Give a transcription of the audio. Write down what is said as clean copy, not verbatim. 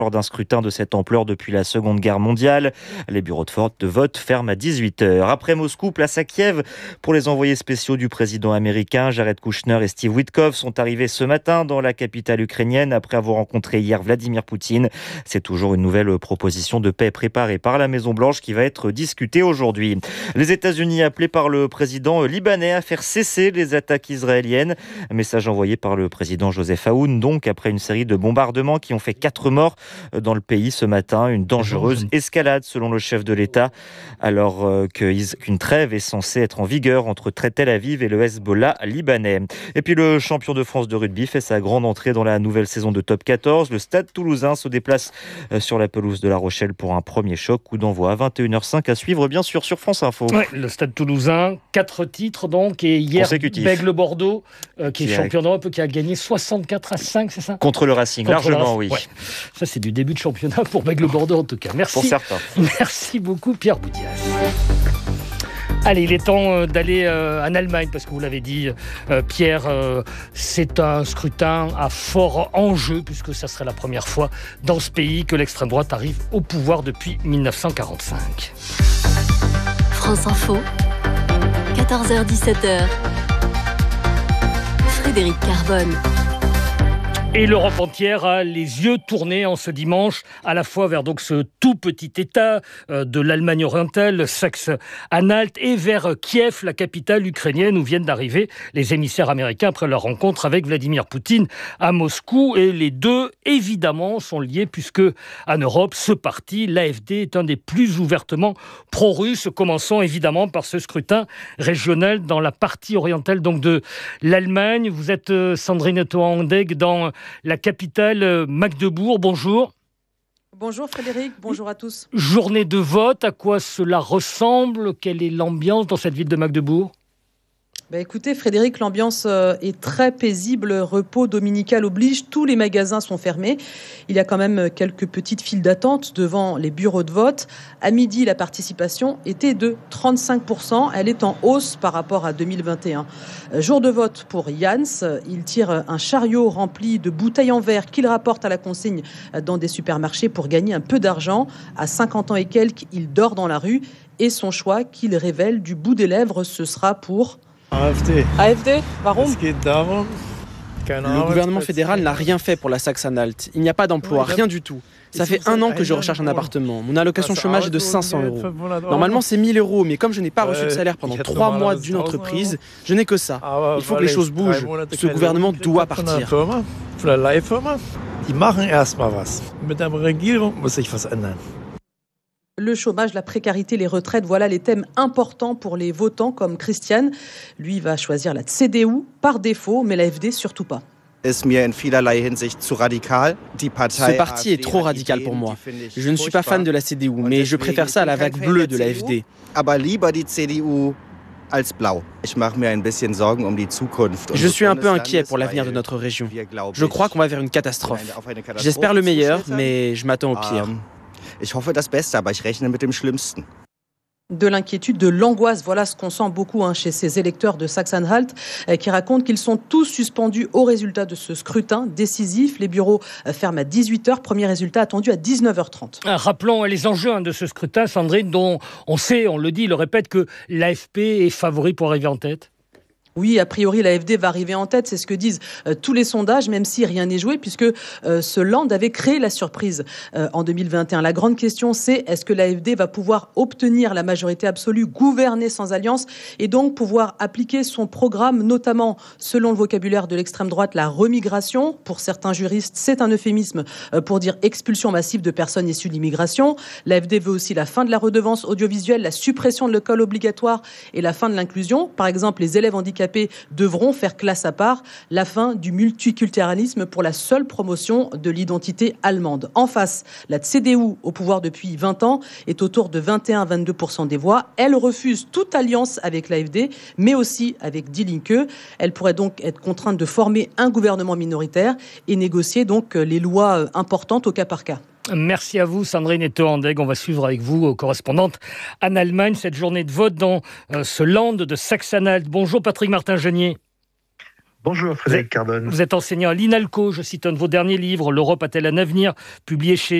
lors d'un scrutin de cette ampleur depuis la Seconde Guerre mondiale. Les bureaux de vote ferment à 18h. Après Moscou, place à Kiev pour les envoyés spéciaux du président américain. Jared Kushner et Steve Witkoff sont arrivés ce matin dans la capitale ukrainienne après avoir rencontré hier Vladimir Poutine. C'est toujours une nouvelle proposition de paix préparée par la Maison-Blanche qui va être discutée aujourd'hui. Les États-Unis appelés par le président libanais à faire cesser les attaques israéliennes. Message envoyé par le président Joseph Aoun, donc après une série de bombardements qui ont fait 4 morts dans le pays ce matin. Une dangereuse escalade selon le chef de l'État, alors qu'une trêve est censée être en vigueur entre Tel Aviv et le Hezbollah libanais. Et puis le champion de France de rugby fait sa grande entrée dans la nouvelle saison de Top 14. Le Stade Toulousain se déplace sur la pelouse de La Rochelle pour un premier choc. Coup d'envoi à 21h05 à suivre bien sûr sur France Info. Ouais, le Stade Toulousain, 4 titres donc, et hier Bègle Bordeaux qui est champion d'Europe, qui a gagné 64-5, c'est ça ? Contre le Racing, largement, oui. Ouais. Ça, c'est du début de championnat pour Bègle Bordeaux, en tout cas. Merci. Pour certains. Merci beaucoup, Pierre Boudias. Allez, il est temps d'aller en Allemagne, parce que vous l'avez dit, Pierre, c'est un scrutin à fort enjeu, puisque ça serait la première fois dans ce pays que l'extrême droite arrive au pouvoir depuis 1945. France Info, 14h-17h. Frédéric Carbone. Et l'Europe entière a les yeux tournés en ce dimanche, à la fois vers donc ce tout petit État de l'Allemagne orientale, Saxe-Anhalt, et vers Kiev, la capitale ukrainienne, où viennent d'arriver les émissaires américains après leur rencontre avec Vladimir Poutine à Moscou. Et les deux, évidemment, sont liés, puisque en Europe, ce parti, l'AfD, est un des plus ouvertement pro-russes. Commençons évidemment par ce scrutin régional dans la partie orientale donc de l'Allemagne. Vous êtes Sandrine Tohandeg dans la capitale Magdebourg. Bonjour. Bonjour Frédéric, bonjour à tous. Journée de vote, à quoi cela ressemble ? Quelle est l'ambiance dans cette ville de Magdebourg ? Écoutez Frédéric, l'ambiance est très paisible, repos dominical oblige, tous les magasins sont fermés. Il y a quand même quelques petites files d'attente devant les bureaux de vote. À midi, la participation était de 35%, elle est en hausse par rapport à 2021. Jour de vote pour Jans, il tire un chariot rempli de bouteilles en verre qu'il rapporte à la consigne dans des supermarchés pour gagner un peu d'argent. À 50 ans et quelques, il dort dans la rue et son choix qu'il révèle du bout des lèvres, ce sera pour... AfD. AfD, warum ? Le gouvernement fédéral n'a rien fait pour la Saxe-Anhalt. Il n'y a pas d'emploi, rien du tout. Ça fait 1 an que je recherche un appartement. Mon allocation chômage est de 500 €. Normalement, c'est 1 000 € mais comme je n'ai pas reçu de salaire pendant 3 mois d'une entreprise, je n'ai que ça. Il faut que les choses bougent. Ce gouvernement doit partir. Le chômage, la précarité, les retraites, voilà les thèmes importants pour les votants comme Christian. Lui va choisir la CDU par défaut, mais l'AfD surtout pas. Ce parti est trop radical pour moi. Je ne suis pas fan de la CDU, mais je préfère ça à la vague bleue de l'AfD. Je suis un peu inquiet pour l'avenir de notre région. Je crois qu'on va vers une catastrophe. J'espère le meilleur, mais je m'attends au pire. De l'inquiétude, de l'angoisse, voilà ce qu'on sent beaucoup chez ces électeurs de Saxe-Anhalt qui racontent qu'ils sont tous suspendus au résultat de ce scrutin décisif. Les bureaux ferment à 18h, premier résultat attendu à 19h30. Rappelons les enjeux de ce scrutin, Sandrine, dont on sait, on le dit, le répète, que l'AFP est favori pour arriver en tête. Oui, a priori, l'AfD va arriver en tête, c'est ce que disent tous les sondages, même si rien n'est joué, puisque ce Land avait créé la surprise en 2021. La grande question, c'est est-ce que l'AfD va pouvoir obtenir la majorité absolue, gouverner sans alliance, et donc pouvoir appliquer son programme, notamment, selon le vocabulaire de l'extrême droite, la remigration. Pour certains juristes, c'est un euphémisme pour dire expulsion massive de personnes issues de l'immigration. L'AfD veut aussi la fin de la redevance audiovisuelle, la suppression de l'école obligatoire et la fin de l'inclusion. Par exemple, les élèves handicapés devront faire classe à part, la fin du multiculturalisme pour la seule promotion de l'identité allemande. En face, la CDU, au pouvoir depuis 20 ans, est autour de 21-22% des voix. Elle refuse toute alliance avec l'AfD, mais aussi avec Die Linke. Elle pourrait donc être contrainte de former un gouvernement minoritaire et négocier donc les lois importantes au cas par cas. Merci à vous, Sandrine Tohandeg. On va suivre avec vous, correspondante en Allemagne, cette journée de vote dans ce Land de Saxe-Anhalt. Bonjour Patrick Martin-Genier. Bonjour Frédéric Carbone. Vous êtes enseignant à l'INALCO, je cite un de vos derniers livres, L'Europe a-t-elle un avenir, publié chez